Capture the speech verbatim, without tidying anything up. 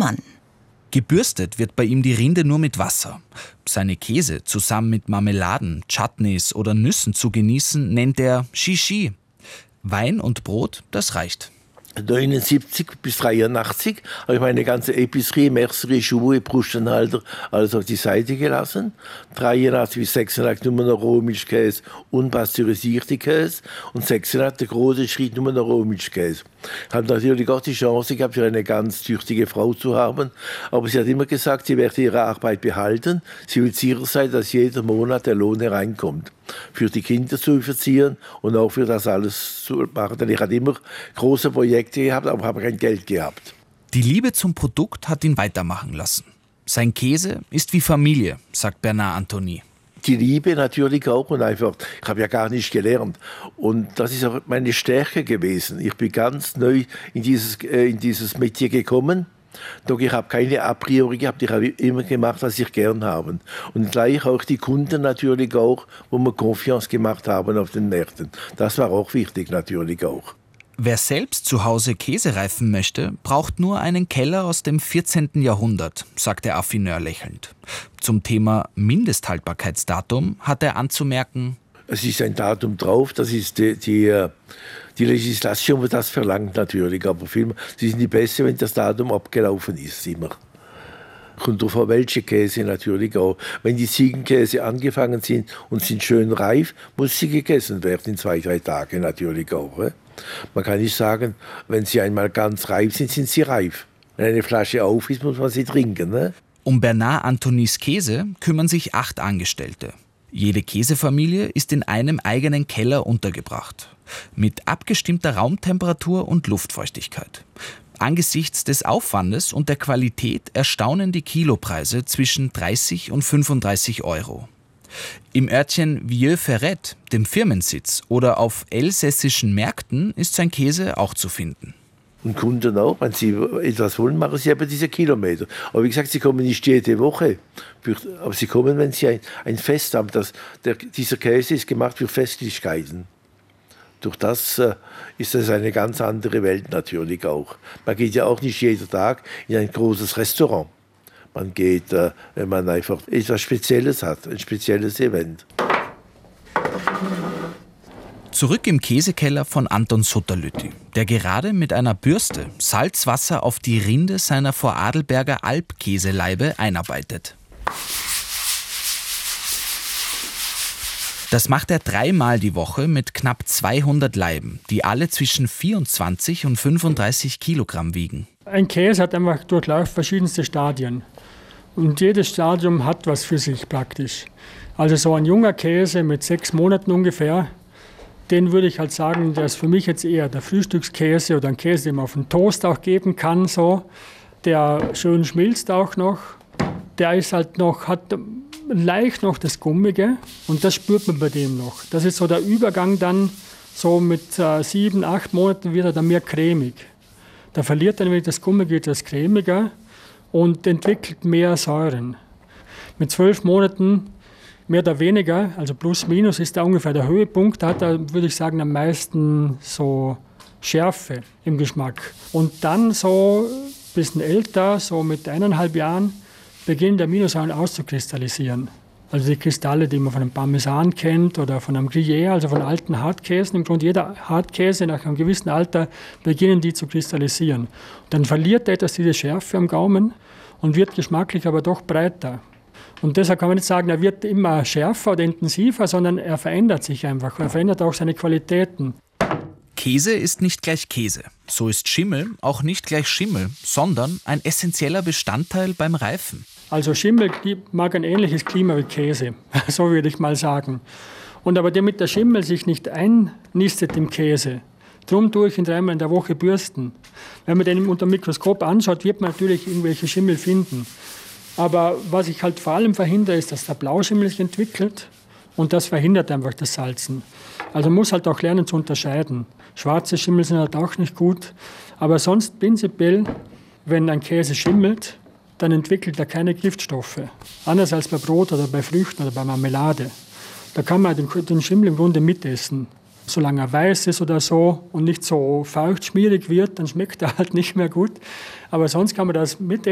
Mann. Gebürstet wird bei ihm die Rinde nur mit Wasser. Seine Käse zusammen mit Marmeladen, Chutneys oder Nüssen zu genießen, nennt er Shishi. Wein und Brot, das reicht. neunundsiebzig bis dreiundachtzig habe ich meine ganze Epicerie, Mercerie, Schuhe, Brustenhalter alles auf die Seite gelassen. dreiundachtzig bis sechsundachtzig nur noch Rohmilchkäse, unpasteurisierte Käse. Und sechsundachtzig der große Schritt nur noch Rohmilchkäse. Ich habe natürlich auch die Chance gehabt, für eine ganz tüchtige Frau zu haben. Aber sie hat immer gesagt, sie werde ihre Arbeit behalten. Sie will sicher sein, dass jeder Monat der Lohn hereinkommt. Für die Kinder zu verzieren und auch für das alles zu machen. Denn ich hatte immer große Projekte gehabt, aber habe kein Geld gehabt. Die Liebe zum Produkt hat ihn weitermachen lassen. Sein Käse ist wie Familie, sagt Bernard Anthony. Die Liebe natürlich auch und einfach, ich habe ja gar nicht gelernt. Und das ist auch meine Stärke gewesen. Ich bin ganz neu in dieses, äh, in dieses Metier gekommen. Doch ich habe keine a priori gehabt, ich habe immer gemacht, was ich gern habe. Und gleich auch die Kunden natürlich auch, wo wir Confiance gemacht haben auf den Märkten. Das war auch wichtig natürlich auch. Wer selbst zu Hause Käse reifen möchte, braucht nur einen Keller aus dem vierzehnten Jahrhundert, sagt der Affineur lächelnd. Zum Thema Mindesthaltbarkeitsdatum hat er anzumerken: Es ist ein Datum drauf, das ist die, die, die Legislation, die das verlangt natürlich. Aber viel, sie sind die Beste, wenn das Datum abgelaufen ist, immer. Kommt drauf an, welche Käse natürlich auch. Wenn die Ziegenkäse angefangen sind und sind schön reif, muss sie gegessen werden in zwei, drei Tagen natürlich auch. He? Man kann nicht sagen, wenn sie einmal ganz reif sind, sind sie reif. Wenn eine Flasche auf ist, muss man sie trinken. Ne? Um Bernard Anthonys Käse kümmern sich acht Angestellte. Jede Käsefamilie ist in einem eigenen Keller untergebracht. Mit abgestimmter Raumtemperatur und Luftfeuchtigkeit. Angesichts des Aufwandes und der Qualität erstaunen die Kilopreise zwischen dreißig und fünfunddreißig Euro. Im Örtchen Vieux-Ferret, dem Firmensitz, oder auf elsässischen Märkten ist sein Käse auch zu finden. Und Kunden auch, wenn sie etwas wollen, machen sie aber diese Kilometer. Aber wie gesagt, sie kommen nicht jede Woche. Aber sie kommen, wenn sie ein, ein Fest haben. Das, der, dieser Käse ist gemacht für Festlichkeiten. Durch das äh, ist das eine ganz andere Welt natürlich auch. Man geht ja auch nicht jeden Tag in ein großes Restaurant. Man geht, äh, wenn man einfach etwas Spezielles hat, ein spezielles Event. Zurück im Käsekeller von Anton Sutterlütti, der gerade mit einer Bürste Salzwasser auf die Rinde seiner Vorarlberger Alpkäseleibe einarbeitet. Das macht er dreimal die Woche mit knapp zweihundert Laiben, die alle zwischen vierundzwanzig und fünfunddreißig Kilogramm wiegen. Ein Käse hat einfach durchläuft verschiedenste Stadien. Und jedes Stadium hat was für sich praktisch. Also so ein junger Käse mit sechs Monaten ungefähr, den würde ich halt sagen, der ist für mich jetzt eher der Frühstückskäse oder ein Käse, den man auf den Toast auch geben kann, so. Der schön schmilzt auch noch. Der ist halt noch, hat leicht noch das Gummige und das spürt man bei dem noch. Das ist so der Übergang dann, so mit äh, sieben, acht Monaten wird er dann mehr cremig. Da verliert dann wieder das Gummige etwas cremiger und entwickelt mehr Säuren. Mit zwölf Monaten mehr oder weniger, also plus minus ist da ungefähr der Höhepunkt, da hat er, würde ich sagen, am meisten so Schärfe im Geschmack. Und dann so ein bisschen älter, so mit eineinhalb Jahren, beginnen die Aminosäuren auszukristallisieren. Also die Kristalle, die man von einem Parmesan kennt oder von einem Gruyère, also von alten Hartkäsen. Im Grunde jeder Hartkäse nach einem gewissen Alter beginnen die zu kristallisieren. Und dann verliert er etwas diese Schärfe am Gaumen und wird geschmacklich aber doch breiter. Und deshalb kann man nicht sagen, er wird immer schärfer oder intensiver, sondern er verändert sich einfach. Er verändert auch seine Qualitäten. Käse ist nicht gleich Käse. So ist Schimmel auch nicht gleich Schimmel, sondern ein essentieller Bestandteil beim Reifen. Also Schimmel mag ein ähnliches Klima wie Käse, so würde ich mal sagen. Und aber damit der Schimmel sich nicht einnistet im Käse, darum tue ich ihn dreimal in der Woche bürsten. Wenn man den unter dem Mikroskop anschaut, wird man natürlich irgendwelche Schimmel finden. Aber was ich halt vor allem verhindere, ist, dass der Blauschimmel sich entwickelt und das verhindert einfach das Salzen. Also man muss halt auch lernen zu unterscheiden. Schwarze Schimmel sind halt auch nicht gut, aber sonst prinzipiell, wenn ein Käse schimmelt, dann entwickelt er keine Giftstoffe. Anders als bei Brot oder bei Früchten oder bei Marmelade. Da kann man den, den Schimmel im Grunde mitessen. Solange er weiß ist oder so und nicht so feucht, schmierig wird, dann schmeckt er halt nicht mehr gut. Aber sonst kann man das mitessen.